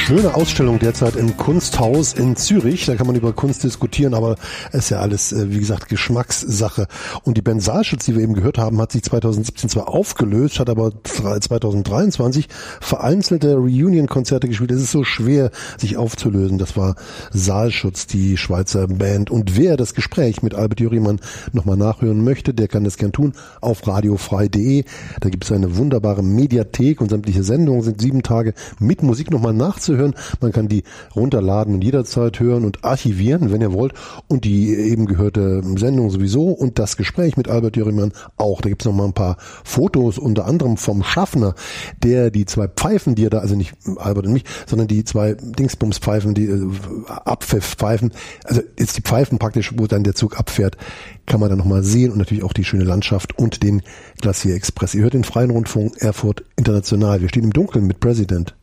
Schöne Ausstellung derzeit im Kunsthaus in Zürich. Da kann man über Kunst diskutieren, aber es ist ja alles, wie gesagt, Geschmackssache. Und die Band Saalschutz, die wir eben gehört haben, hat sich 2017 zwar aufgelöst, hat aber 2023 vereinzelte Reunion-Konzerte gespielt. Es ist so schwer, sich aufzulösen. Das war Saalschutz, die Schweizer Band. Und wer das Gespräch mit Albert Jürrimann nochmal nachhören möchte, der kann das gern tun auf radiofrei.de. Da gibt es eine wunderbare Mediathek und sämtliche Sendungen sind 7 Tage mit Musik nochmal nachzuhören. Man kann die runterladen und jederzeit hören und archivieren, wenn ihr wollt. Und die eben gehörte Sendung sowieso und das Gespräch mit Albert Jürrimann auch. Da gibt es noch mal ein paar Fotos, unter anderem vom Schaffner, der die 2 Pfeifen, die er da, also nicht Albert und mich, sondern die 2 Dingsbumspfeifen, die Abpfeifpfeifen, also jetzt die Pfeifen praktisch, wo dann der Zug abfährt, kann man dann nochmal sehen und natürlich auch die schöne Landschaft und den Glacier Express. Ihr hört den Freien Rundfunk Erfurt International. Wir stehen im Dunkeln mit President.